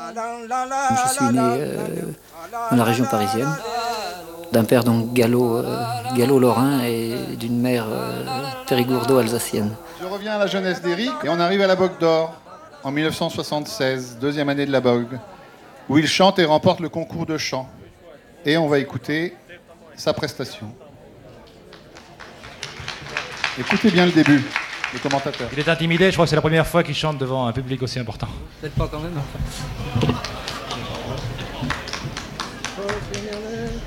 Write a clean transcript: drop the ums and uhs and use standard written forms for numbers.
Je suis né dans la région parisienne, d'un père donc gallo-lorrain et d'une mère périgourdo-alsacienne. Je reviens à la jeunesse d'Éric et on arrive à la Bogue d'Or en 1976, deuxième année de la Bogue, où il chante et remporte le concours de chant. Et on va écouter sa prestation. Écoutez bien le début, le commentateur. Il est intimidé, je crois que c'est la première fois qu'il chante devant un public aussi important. Peut-être pas quand même.